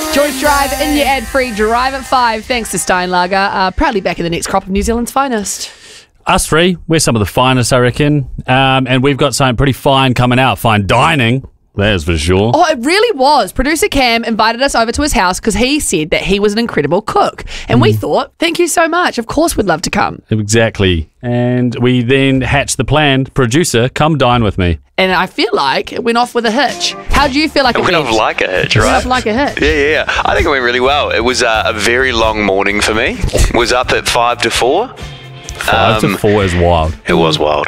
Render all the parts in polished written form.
George Drive in your ad-free Drive at 5. Thanks to Steinlager. Proudly back in the next crop of New Zealand's finest. Us three, we're some of the finest, I reckon. And we've got something pretty fine coming out. Fine dining, that's for sure. Oh, it really was. Producer Cam invited us over to his house because he said that he was an incredible cook. And we thought, thank you so much. Of course we'd love to come. Exactly. And we then hatched the plan. Producer, come dine with me. And I feel like it went off with a hitch. How do you feel like it went off like a hitch, right? Went off like a hitch. Yeah. I think it went really well. It was a very long morning for me. Was up at 5 to 4. 5 to 4 is wild. It was wild.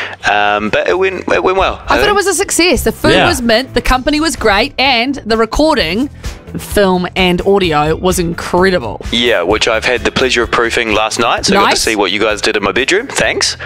But it went well. I thought it was a success. The food was mint, the company was great, and the recording, film and audio was incredible. Yeah, which I've had the pleasure of proofing last night, so I got to see what you guys did in my bedroom. Thanks.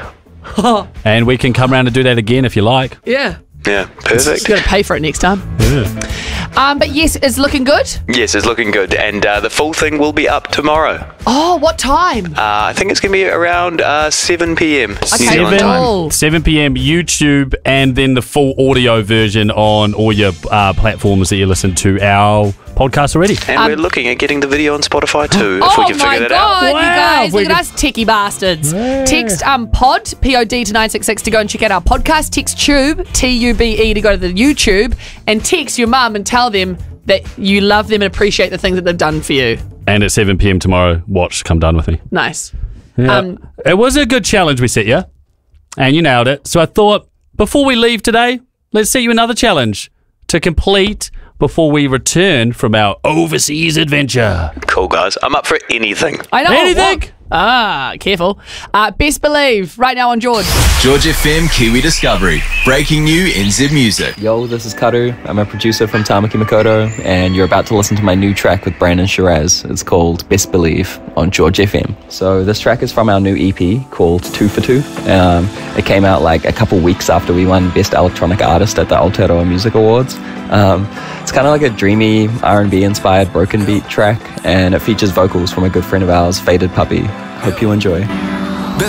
And we can come around and do that again if you like. Yeah. Yeah, perfect. You got to pay for it next time. Yeah. But yes, it's looking good. Yes, it's looking good. And the full thing will be up tomorrow. Oh, what time? I think it's going to be around 7 p.m. New Okay, Zealand time. cool. 7 p.m. YouTube, and then the full audio version on all your platforms that you listen to our podcast already. And we're looking at getting the video on Spotify too, if we can figure that out. Oh my God, you guys, Wow, look at us techie bastards. Yeah. Text POD to 966 to go and check out our podcast. Text TUBE, TUBE, to go to the YouTube, and text your mum and tell them that you love them and appreciate the things that they've done for you. And at 7 p.m. tomorrow, watch Come Dine With Me. Nice. Yeah. It was a good challenge we set you, and you nailed it. So I thought, before we leave today, let's set you another challenge to complete before we return from our overseas adventure. Cool, guys. I'm up for anything. I know. Anything? What? Careful. Best Believe, right now on George. George FM Kiwi Discovery. Breaking new NZ music. Yo, this is Karu. I'm a producer from Tamaki Makoto, and you're about to listen to my new track with Brandon Shiraz. It's called Best Believe on George FM. So this track is from our new EP called 2 for 2. It came out like a couple weeks after we won Best Electronic Artist at the Aotearoa Music Awards. It's kind of like a dreamy R&B inspired broken beat track, and it features vocals from a good friend of ours, Faded Puppy. Hope you enjoy.